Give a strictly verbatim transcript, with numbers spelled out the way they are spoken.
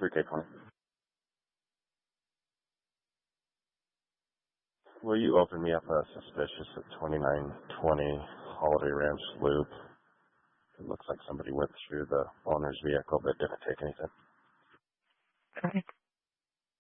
three K twenty. Will you open me up a suspicious at twenty-nine twenty Holiday Ranch Loop? It looks like somebody went through the owner's vehicle but didn't take anything. Okay.